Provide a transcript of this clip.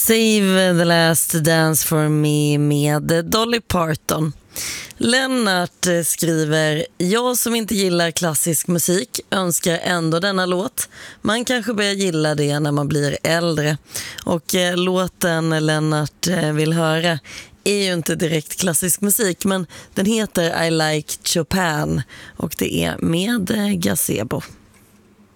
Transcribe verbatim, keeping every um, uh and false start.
Save the last dance for me med Dolly Parton. Lennart skriver: jag som inte gillar klassisk musik önskar ändå denna låt. Man kanske börjar gilla det när man blir äldre. Och eh, låten Lennart eh, vill höra är ju inte direkt klassisk musik, men den heter I Like Chopin och det är med eh, Gazebo.